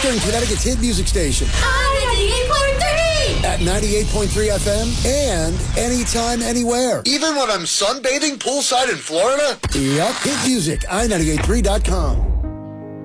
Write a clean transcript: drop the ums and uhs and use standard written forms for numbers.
Eastern Connecticut's hit music station. I-98.3! At 98.3 FM and anytime, anywhere. Even when I'm sunbathing poolside in Florida? Yep, hit music, i983.com.